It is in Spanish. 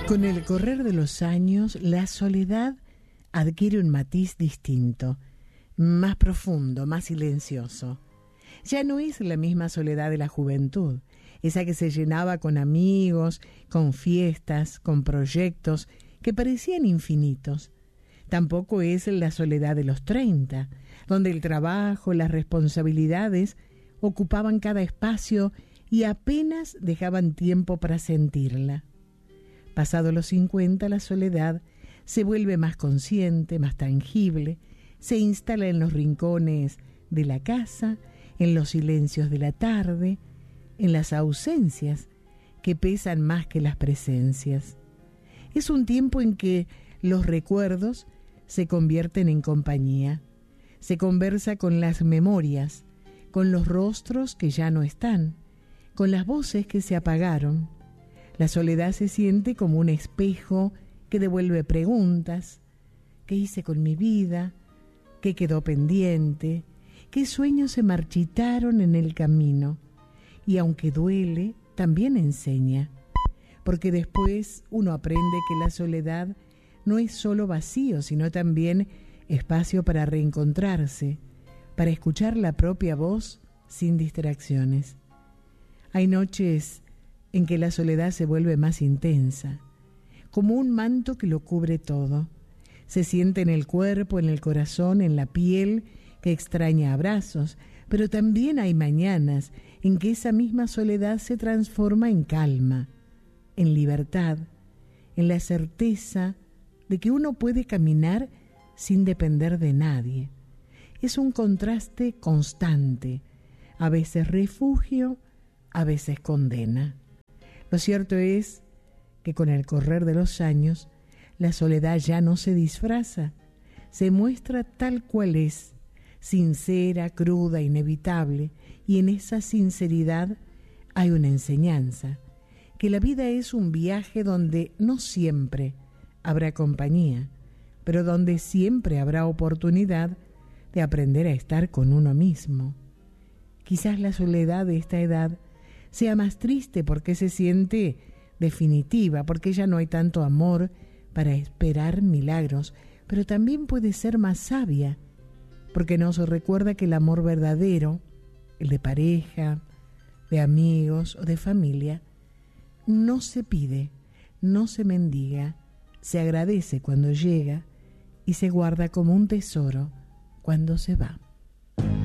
Con el correr de los años, la soledad adquiere un matiz distinto, más profundo, más silencioso. Ya no es la misma soledad de la juventud, esa que se llenaba con amigos, con fiestas, con proyectos que parecían infinitos. Tampoco es la soledad de los 30, donde el trabajo, las responsabilidades ocupaban cada espacio y apenas dejaban tiempo para sentirla. Pasado los 50, la soledad se vuelve más consciente, más tangible, se instala en los rincones de la casa, en los silencios de la tarde, en las ausencias que pesan más que las presencias. Es un tiempo en que los recuerdos se convierten en compañía, se conversa con las memorias, con los rostros que ya no están, con las voces que se apagaron. La soledad se siente como un espejo que devuelve preguntas. ¿Qué hice con mi vida? ¿Qué quedó pendiente? ¿Qué sueños se marchitaron en el camino? Y aunque duele, también enseña, porque después uno aprende que la soledad no es solo vacío, sino también espacio para reencontrarse, para escuchar la propia voz sin distracciones. Hay noches en que la soledad se vuelve más intensa, como un manto que lo cubre todo. Se siente en el cuerpo, en el corazón, en la piel, que extraña abrazos, pero también hay mañanas en que esa misma soledad se transforma en calma, en libertad, en la certeza de que uno puede caminar sin depender de nadie. Es un contraste constante, a veces refugio, a veces condena. Lo cierto es que con el correr de los años, la soledad ya no se disfraza, se muestra tal cual es, sincera, cruda, inevitable, y en esa sinceridad hay una enseñanza, que la vida es un viaje donde no siempre habrá compañía, pero donde siempre habrá oportunidad de aprender a estar con uno mismo. Quizás la soledad de esta edad sea más triste porque se siente definitiva, porque ya no hay tanto amor para esperar milagros, pero también puede ser más sabia, porque nos recuerda que el amor verdadero, el de pareja, de amigos o de familia, no se pide, no se mendiga, se agradece cuando llega y se guarda como un tesoro cuando se va.